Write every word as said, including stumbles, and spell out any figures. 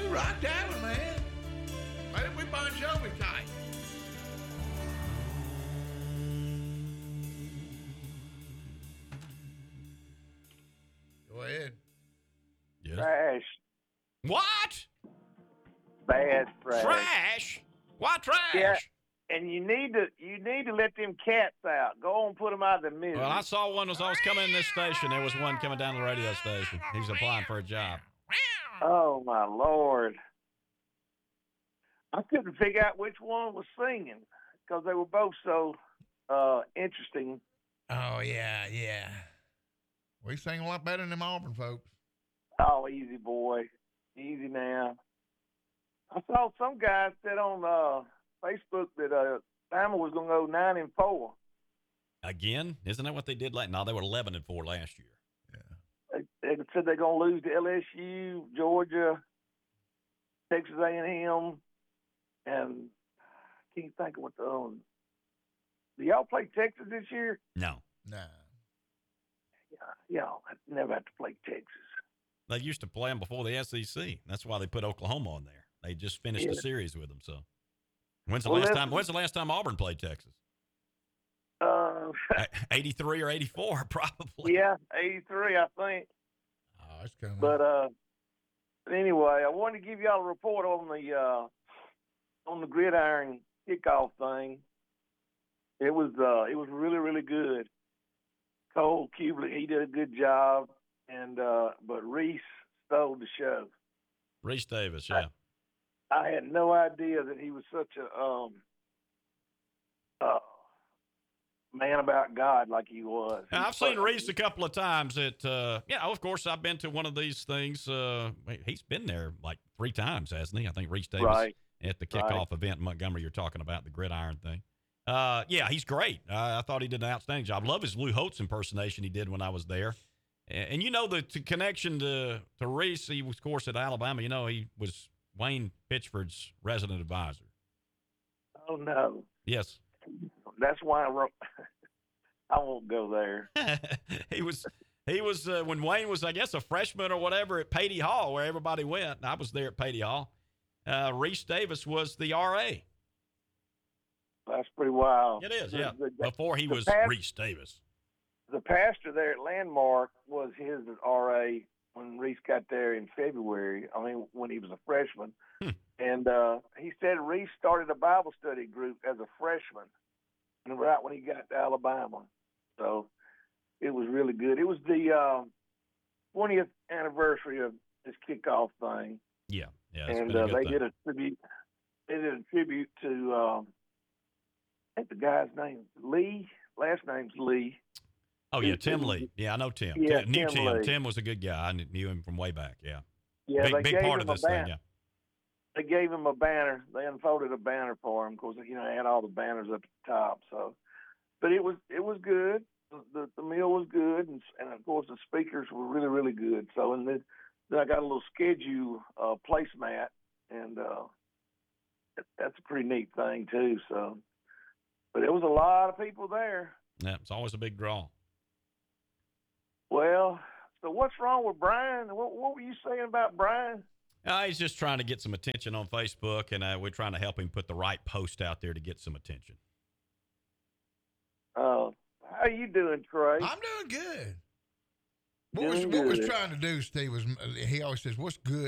we rocked that one, man. Why didn't we Bon Jovi type? Go ahead. Yes. Trash. What? Bad trash. Trash? Why trash? Yeah. And you need to you need to let them cats out. Go on and put them out of the misery. Well, I saw one as I was coming in this station. There was one coming down the radio station. He's applying for a job. Oh, my Lord. I couldn't figure out which one was singing because they were both so uh, interesting. Oh, yeah, yeah. We sing a lot better than them Auburn folks. Oh, easy, boy. Easy now. I saw some guy said on uh, Facebook that uh, Bama was going to go nine and four. Again? Isn't that what they did last? No, they were eleven and four last year. They, they said they're going to lose to L S U, Georgia, Texas A and M, and I can't think of what the um, do y'all play Texas this year? No. Nah. Yeah, y'all never have to play Texas. They used to play them before the S E C. That's why they put Oklahoma on there. They just finished Yeah. the series with them. So, when's the Well, last listen- time? When's the last time Auburn played Texas? Uh, eighty-three or eighty-four, probably. yeah, eighty-three, I think. Oh, it's coming. But uh, anyway, I wanted to give y'all a report on the uh, on the gridiron kickoff thing. It was uh, it was really really good. Cole Kublik, he did a good job, and uh, but Reese stole the show. Reese Davis, yeah. I had no idea that he was such a um, uh, man about God like he was. Now, I've seen Reese a couple of times at, uh, yeah, of course, I've been to one of these things. Uh, he's been there like three times, hasn't he? I think Reese Davis Right. at the kickoff event in Montgomery you're talking about, the gridiron thing. Uh, yeah, he's great. Uh, I thought he did an outstanding job. Love his Lou Holtz impersonation he did when I was there. And, and you know, the to connection to, to Reese, he was, of course, at Alabama. You know, he was Wayne Pitchford's resident advisor. Oh, no. Yes. That's why I wrote. I won't go there. he was he was uh, when Wayne was, I guess, a freshman or whatever at Patey Hall, where everybody went. I was there at Patey Hall. Uh, Reese Davis was the R A. That's pretty wild. It is, The- yeah. the- Before he the was past- Reese Davis. The pastor there at Landmark was his R A when Reese got there in February. I mean, when he was a freshman. Hmm. And uh, he said Reese started a Bible study group as a freshman, and right when he got to Alabama. So it was really good. It was the uh, twentieth anniversary of this kickoff thing. Yeah, yeah. It's and been a uh, good they thing. did a tribute. They did a tribute to um, I think the guy's name Lee. Last name's Lee. Oh yeah, Tim Lee. Yeah, I know Tim. Yeah, Tim, knew Tim Tim. Lee. Tim was a good guy. I knew him from way back. Yeah, Yeah, big they big gave part him of this a thing. ban- Yeah. They gave him a banner. They unfolded a banner for him because you know they had all the banners up at the top. So, but it was it was good. The the, the meal was good, and, and of course the speakers were really really good. So, and then, then I got a little schedule uh, placemat, and uh, that, that's a pretty neat thing too. So, but there was a lot of people there. Yeah, it's always a big draw. Well, so what's wrong with Brian? What, what were you saying about Brian? Uh, he's just trying to get some attention on Facebook, and uh, we're trying to help him put the right post out there to get some attention. Uh, how you doing, Trey? I'm doing good. What was Doing what was good. trying to do, Steve, was he always says, what's good